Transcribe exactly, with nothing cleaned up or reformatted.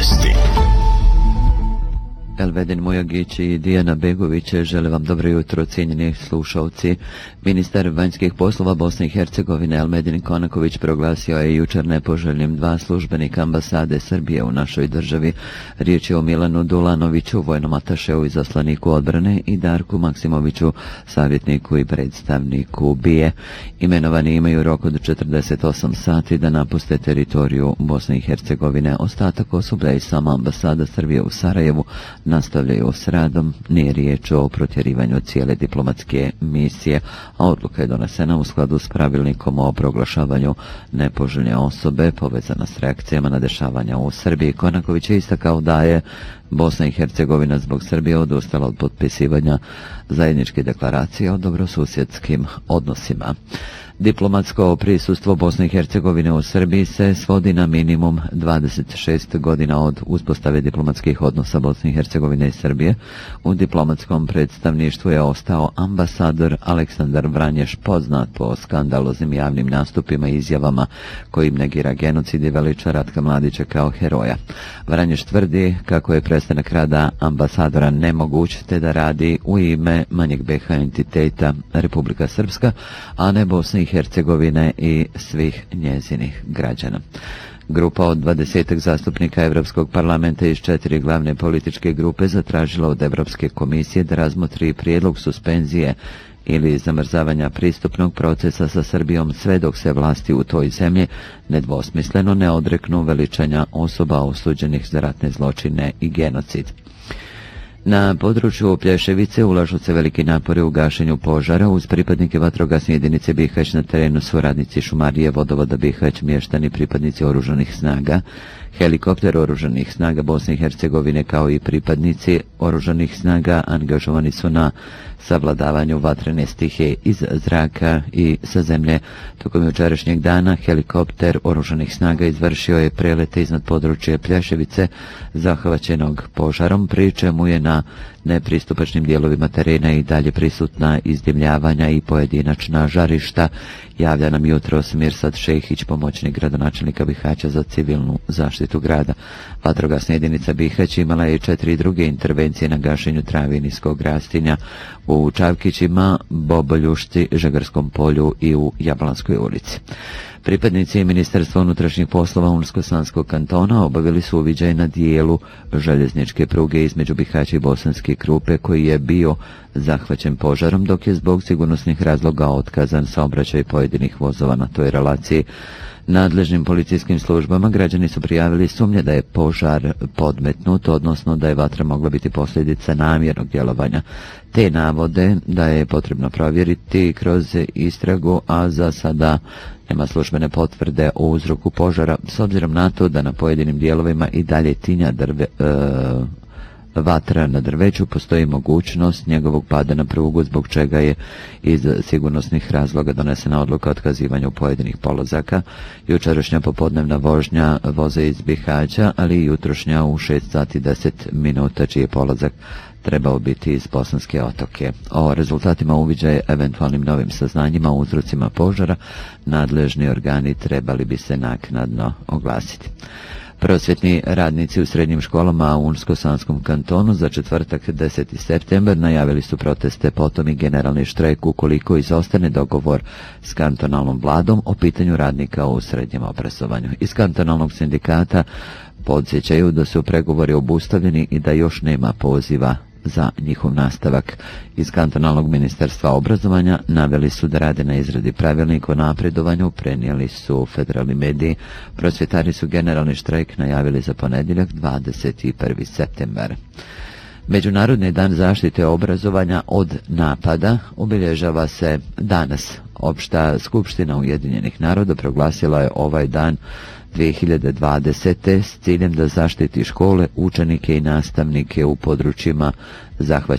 Vijesti. Elvedin Mujagić i Dijana Begović žele vam dobro jutro, cijenjeni slušalci. Ministar vanjskih poslova Bosne i Hercegovine Elmedin Konaković proglasio je jučer nepoželjnim dva službenika ambasade Srbije u našoj državi. Riječ je o Milanu Dulanoviću, vojnom atašeu i zaslaniku odbrane, i Darku Maksimoviću, savjetniku i predstavniku B I E. Imenovani imaju rok od četrdeset osam sati da napuste teritoriju Bosne i Hercegovine. Ostatak osoblja i sama ambasada Srbije u Sarajevu nastavljaju s radom. Nije riječ o protjerivanju cijele diplomatske misije, a odluka je donesena u skladu s pravilnikom o proglašavanju nepoželjne osobe povezana s reakcijama na dešavanja u Srbiji. Konaković je istakao da je Bosna i Hercegovina zbog Srbije odustala od potpisivanja zajedničke deklaracije o dobrosusjedskim odnosima. Diplomatsko prisustvo Bosne i Hercegovine u Srbiji se svodi na minimum dvadeset šest godina od uspostave diplomatskih odnosa Bosne i Hercegovine i Srbije. U diplomatskom predstavništvu je ostao ambasador Aleksandar Vranješ, poznat po skandaloznim javnim nastupima i izjavama kojim negira genocid i veliča Ratka Mladića kao heroja. Vranješ tvrdi kako je prestanak rada ambasadora nemoguć, te da radi u ime manjeg B H entiteta Republika Srpska, a ne Bosne i Hercegovine i svih njezinih građana. Grupa od dvadesetak zastupnika Europskog parlamenta iz četiri glavne političke grupe zatražila od Europske komisije da razmotri prijedlog suspenzije ili zamrzavanja pristupnog procesa sa Srbijom sve dok se vlasti u toj zemlji nedvosmisleno ne odreknu veličanja osoba osuđenih za ratne zločine i genocid. Na području Plješevice ulažu se veliki napori u gašenju požara. Uz pripadnike vatrogasne jedinice Bihać na terenu su radnici šumarije, vodovoda Bihać, mještani, pripadnici oružanih snaga, helikopter oružanih snaga Bosne i Hercegovine kao i pripadnici oružanih snaga angažovani su na savladavanju vatrene stihije iz zraka i sa zemlje. Tokom jučerašnjeg dana helikopter oružanih snaga izvršio je prelete iznad područja Plješevice zahvaćenog požarom, pri čemu je na nepristupačnim dijelovima terena i dalje prisutna izdimljavanja i pojedinačna žarišta, javlja nam jutros Mirsad Šehić, pomoćnik gradonačelnika Bihaća za civilnu zaštitu grada. Vatrogasna jedinica Bihać imala je četiri druge intervencije na gašenju travinijskog rastinja u Čavkićima, Boboljušci, Žegarskom polju i u Jablanskoj ulici. Pripadnici Ministarstva unutrašnjih poslova Unsko-Sanskog kantona obavili su uviđaj na dijelu željezničke pruge između Bihaća i Bosanske Krupe koji je bio zahvaćen požarom, dok je zbog sigurnosnih razloga otkazan saobraćaj pojedinih vozova na toj relaciji. Nadležnim policijskim službama građani su prijavili sumnje da je požar podmetnut, odnosno da je vatra mogla biti posljedica namjernog djelovanja. Te navode da je potrebno provjeriti kroz istragu, a za sada nema službene potvrde o uzroku požara, s obzirom na to da na pojedinim dijelovima i dalje tinja drve, e, vatra na drveću, postoji mogućnost njegovog pada na prugu, zbog čega je iz sigurnosnih razloga donesena odluka o otkazivanju pojedinih polazaka. Jučerašnja popodnevna vožnja voza iz Bihaća, ali i jutrošnja u šest sati deset minuta, čiji je polazak trebao biti iz Bosanske Otoke. O rezultatima uviđaja, eventualnim novim saznanjima o uzrocima požara, nadležni organi trebali bi se naknadno oglasiti. Prosvjetni radnici u srednjim školama u Unsko-Sanskom kantonu za četvrtak deseti septembar najavili su proteste, potom i generalni štrajk ukoliko izostane dogovor s kantonalnom vladom o pitanju radnika u srednjem obrazovanju. Iz kantonalnog sindikata podsjećaju da su pregovori obustavljeni i da još nema poziva za njihov nastavak. Iz kantonalnog ministarstva obrazovanja naveli su da rade na izradi pravilnika o napredovanju, prenijeli su federalni mediji. Prosvjetari su generalni štrajk najavili za ponedjeljak dvadeset prvi septembar. Međunarodni dan zaštite obrazovanja od napada obilježava se danas. Opšta skupština Ujedinjenih naroda proglasila je ovaj dan dvije hiljade dvadesete s ciljem da zaštiti škole, učenike i nastavnike u područjima zahvaćenih